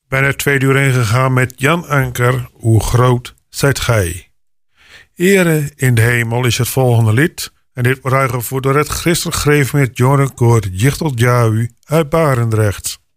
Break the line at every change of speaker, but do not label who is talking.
Ben het 2 uur ingegaan met Jan Anker, hoe groot zijt gij? Ere in de hemel is het volgende lied. En dit wordt uitgevoerd door het christelijk greef met Jorenkoor Jichtel Jahu uit Barendrecht.